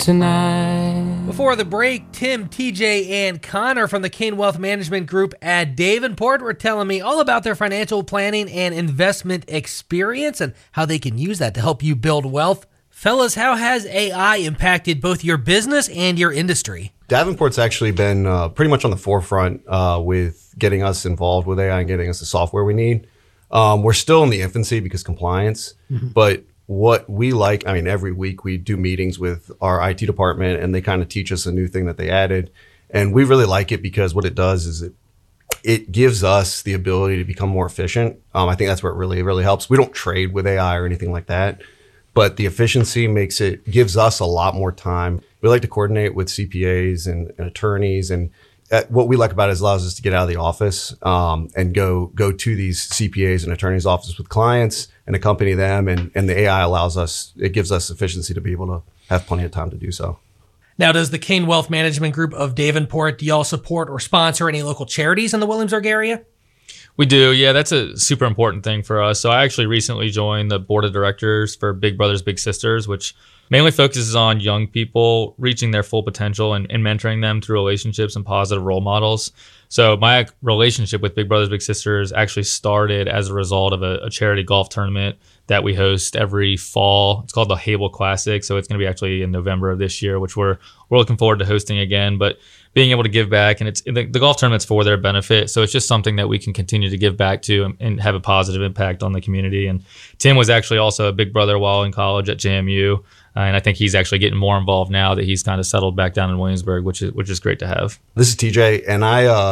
tonight. Before the break, Tim, TJ, and Connor from the Kane Wealth Management Group at Davenport were telling me all about their financial planning and investment experience and how they can use that to help you build wealth. Fellas, how has AI impacted both your business and your industry? Davenport's actually been pretty much on the forefront with getting us involved with AI and getting us the software we need. We're still in the infancy because compliance, but what we like, I mean, every week we do meetings with our IT department and they kind of teach us a new thing that they added. And we really like it because what it does is it gives us the ability to become more efficient. I think that's where it really helps. We don't trade with AI or anything like that, but the efficiency gives us a lot more time. We like to coordinate with CPAs and attorneys, and what we like about it is it allows us to get out of the office and go to these CPAs and attorneys' offices with clients and accompany them. And the AI it gives us efficiency to be able to have plenty of time to do so. Now, does the Kane Wealth Management Group of Davenport, do y'all support or sponsor any local charities in the Williamsburg area? We do. Yeah, that's a super important thing for us. So I actually recently joined the board of directors for Big Brothers Big Sisters, which mainly focuses on young people reaching their full potential and mentoring them through relationships and positive role models. So my relationship with Big Brothers Big Sisters actually started as a result of a charity golf tournament that we host every fall. It's called the Hable Classic. So it's going to be actually in November of this year, which we're looking forward to hosting again. But being able to give back, and the golf tournament's for their benefit. So it's just something that we can continue to give back to and have a positive impact on the community. And Tim was actually also a big brother while in college at JMU. And I think he's actually getting more involved now that he's kind of settled back down in Williamsburg, which is great to have. This is TJ, and